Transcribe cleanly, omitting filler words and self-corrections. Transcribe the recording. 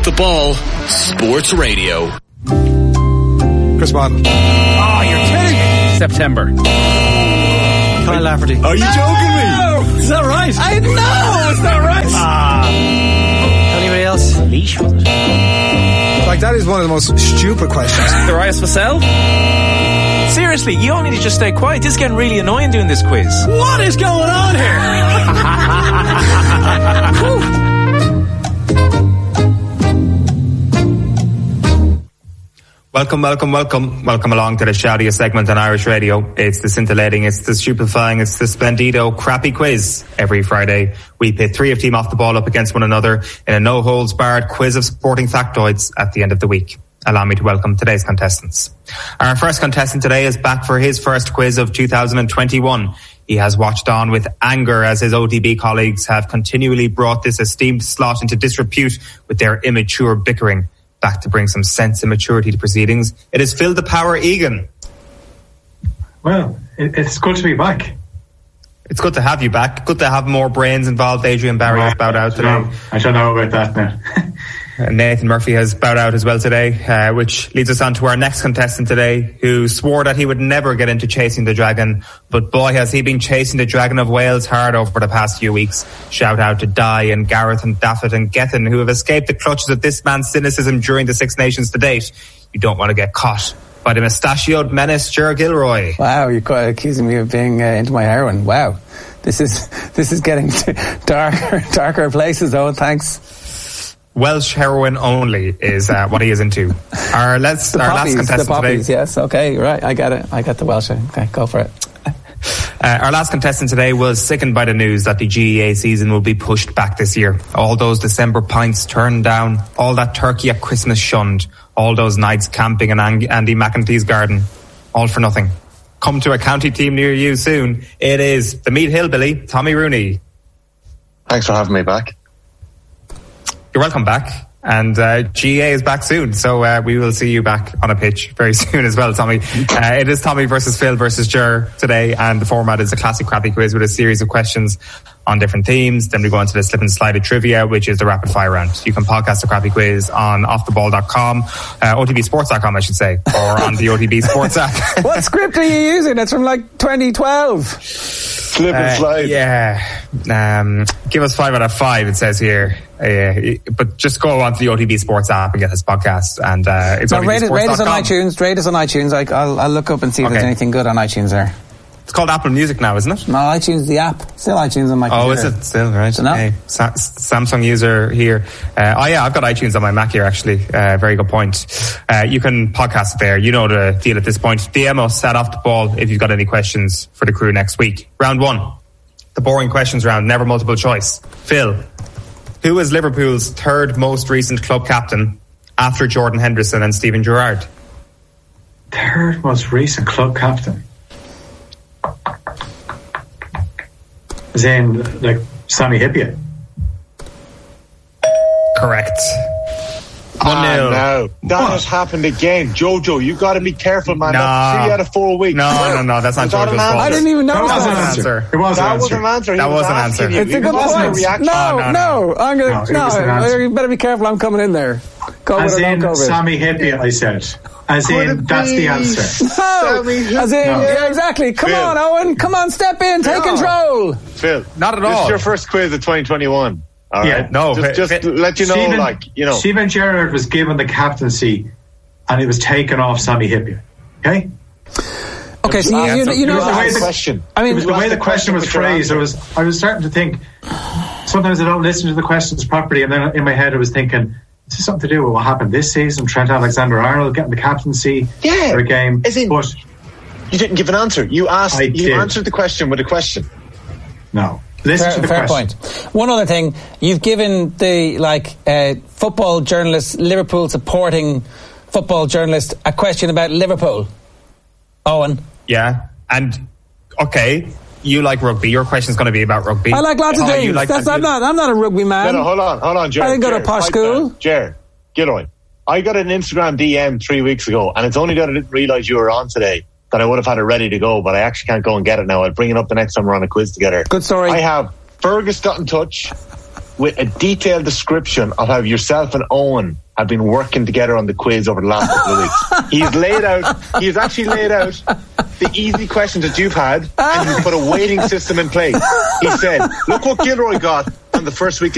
Off the Ball Sports Radio. Chris Waddle. Oh, you're kidding me. September. Kyle Lafferty. Are you joking me? Is that right? I know, it's not right. Anybody else? Leash, was it? Like, that is one of the most stupid questions. Darius Vassell? Seriously, you all need to just stay quiet. This is getting really annoying doing this quiz. What is going on here? Welcome along to the shoutiest segment on Irish radio. It's the scintillating, it's the stupefying, it's the splendido crappy quiz. Every Friday, we pit three of Team Off the Ball up against one another in a no-holds-barred quiz of sporting factoids at the end of the week. Allow me to welcome today's contestants. Our first contestant today is back for his first quiz of 2021. He has watched on with anger as his OTB colleagues have continually brought this esteemed slot into disrepute with their immature bickering. Back to bring some sense and maturity to proceedings, it is Phil the Power Egan. Well, it's good to be back. It's good to have you back. Good to have more brains involved. Adrian Barry has bowed out today. I don't know about that now. Nathan Murphy has bowed out as well today, which leads us on to our next contestant today, who swore that he would never get into chasing the dragon, but boy has he been chasing the Dragon of Wales hard over the past few weeks. Shout out to Di and Gareth and Daffet and Gethin, who have escaped the clutches of this man's cynicism during the Six Nations to date. You don't want to get caught by the mustachioed menace, Ger Gilroy. Wow, you're quite accusing me of being into my heroin. Wow, this is getting to darker places. Oh, thanks. Welsh heroin only is what he is into. Our last contestant the poppies, today. Yes, okay, right. I got it. I got the Welsh. Okay, go for it. Our last contestant today was sickened by the news that the GEA season will be pushed back this year. All those December pints turned down, all that turkey at Christmas shunned, all those nights camping in Andy McEntee's garden, all for nothing. Come to a county team near you soon. It is the Meath Hillbilly, Tommy Rooney. Thanks for having me back. You're welcome back. And GEA is back soon, so we will see you back on a pitch very soon as well, Tommy. It is Tommy versus Phil versus Ger today, and the format is a classic crappy quiz with a series of questions on different themes. Then we go into the slip and slide of trivia, which is the rapid fire round. You can podcast the crappy quiz on offtheball.com, OTBsports.com I should say, or on the OTB Sports app. What script are you using? It's from like 2012. Slip and slide. Yeah. Give us 5 out of 5, it says here. But just go on to the OTB Sports app and get this podcast. And it's rate us on iTunes. Rate us on iTunes. I'll look up and see if there's anything good on iTunes there. It's called Apple Music now, isn't it? No, iTunes, the app. Still iTunes on my computer. Oh, is it? Still, right. So no. Hey, Samsung user here. I've got iTunes on my Mac here, actually. Very good point. You can podcast there. You know the deal at this point. DM us at Off the Ball if you've got any questions for the crew next week. Round 1. The boring questions round, never multiple choice. Phil, who is Liverpool's third most recent club captain after Jordan Henderson and Steven Gerrard? Third most recent club captain? As in, like, Sammy Hyypiä? Correct. 1-0. No, that has happened again. Jojo, you got to be careful, man. That's 3 out of 4 weeks. No, that's not Jojo's fault. I didn't even know that was an answer. It was an answer. That was an answer. It's a good point. No. I'm gonna. You better be careful. I'm coming in there. As in Sammy Hyypiä, I said. As in, that's the answer. No, as in, yeah, exactly. Come on, Owen. Come on, step in. Take control. Phil, not at all. This is your first quiz of 2021. All right. Yeah, no. Just let you know, Steven Gerrard was given the captaincy, and it was taken off Sammy Hyypiä. Okay. Okay, so you know the question. I mean, the way the question was phrased, I was starting to think. Sometimes I don't listen to the questions properly, and then in my head I was thinking, is this something to do with what happened this season? Trent Alexander-Arnold getting the captaincy for a game. But you didn't give an answer. You asked. You answered the question with a question. No. Listen to the fair question. Point. One other thing, you've given the football journalist, Liverpool supporting football journalist, a question about Liverpool. Owen. Yeah, and okay, you like rugby. Your question's going to be about rugby. I like lots of things. I'm not a rugby man. No, hold on, Jared. I didn't go to posh school. Jared, Gilroy, I got an Instagram DM 3 weeks ago, and it's only that I didn't realise you were on today that I would have had it ready to go, but I actually can't go and get it now. I'll bring it up the next time we're on a quiz together. Good story. I have Fergus got in touch, with a detailed description of how yourself and Owen have been working together on the quiz over the last couple of weeks. He has actually laid out the easy questions that you've had, and he's put a weighting system in place. He said, look what Gilroy got on the first week